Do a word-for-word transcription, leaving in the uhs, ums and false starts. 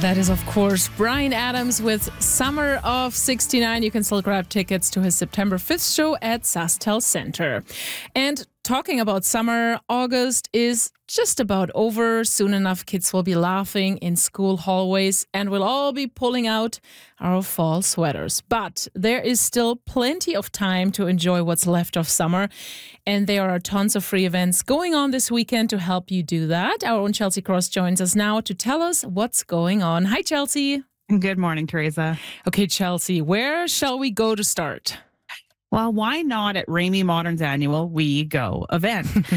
That is, of course, Bryan Adams with Summer of sixty-nine. You can still grab tickets to his September fifth show at Sastel Center. And talking about summer, August is just about over. Soon enough, kids will be laughing in school hallways and we'll all be pulling out our fall sweaters. But there is still plenty of time to enjoy what's left of summer. And there are tons of free events going on this weekend to help you do that. Our own Chelsea Cross joins us now to tell us what's going on. Hi, Chelsea. Good morning, Teresa. Okay, Chelsea, where shall we go to start? Well, why not at Ramey Modern's annual We Go event?